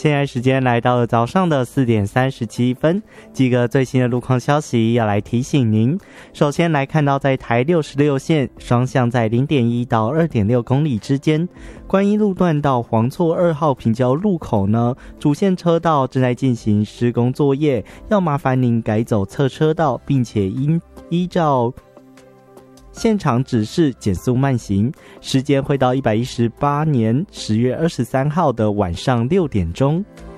现在时间来到了早上的4点37分，几个最新的路况消息要来提醒您。首先来看到在台66线双向在 0.1 到 2.6 公里之间，观音路段到黄厝2号平交路口呢，主线车道正在进行施工作业，要麻烦您改走侧车道，并且依照现场指示减速慢行，时间会到118年10月23号的晚上6点钟。